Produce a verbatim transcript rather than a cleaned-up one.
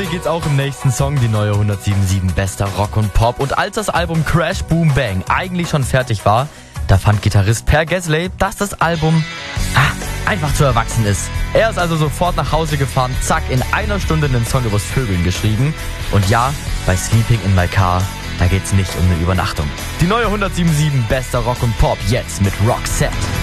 mir geht's auch im nächsten Song, die neue hundertsiebenundsiebzig bester Rock und Pop. Und als das Album Crash Boom Bang eigentlich schon fertig war, da fand Gitarrist Per Gessle, dass das Album ah, einfach zu erwachsen ist. Er ist also sofort nach Hause gefahren, zack, in einer Stunde einen Song übers Vögeln geschrieben. Und ja, bei Sleeping in My Car, da geht's nicht um eine Übernachtung. Die neue hundertsiebenundsiebzig bester Rock und Pop, jetzt mit Roxette.